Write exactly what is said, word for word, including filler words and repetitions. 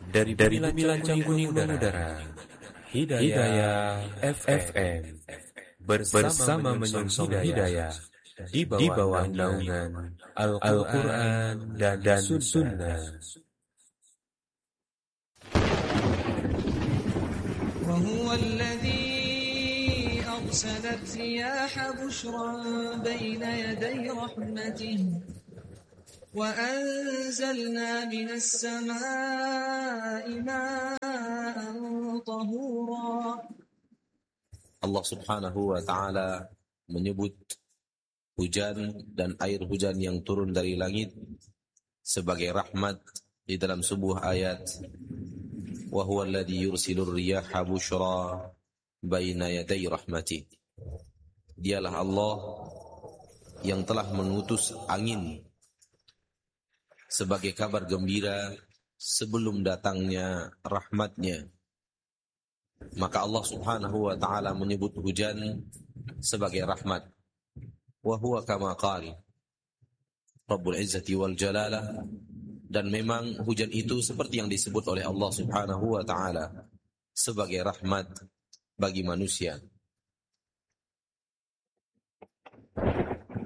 dari dari bumi lancang kuning mengudara, Hidayah F M bersama menyongsong hidayah di bawah naungan Al-Quran dan, dan Sunnah. وهو الذي أرسل الرياح بشرا بين يدي رحمته وأنزلنا من السماء ماء طهورا. Allah subhanahu wa ta'ala menyebut hujan dan air hujan yang turun dari langit sebagai rahmat di dalam sebuah ayat. Wa huwa alladhi yursilur riyaha bushra baina yaday rahmati. Dialah Allah yang telah mengutus angin sebagai kabar gembira sebelum datangnya rahmatnya. Maka Allah subhanahu wa ta'ala menyebut hujan sebagai rahmat. Wa huwa kama qala Rabbul Izzati wal Jalalah. Dan memang hujan itu seperti yang disebut oleh Allah subhanahu wa ta'ala sebagai rahmat bagi manusia.